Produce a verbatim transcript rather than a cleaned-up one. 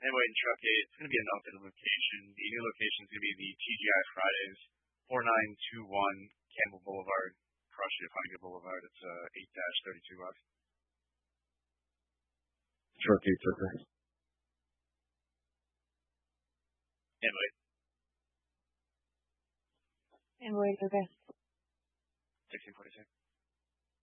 Anyway, in Truck eight, it's going to be an updated location. The new location is going to be the T G I Fridays, four nine two one Campbell Boulevard, Crush It, Huntington Boulevard. It's uh, eight thirty-two West. Truck eight, okay. Anyway. Anyway, okay. sixteen forty-six.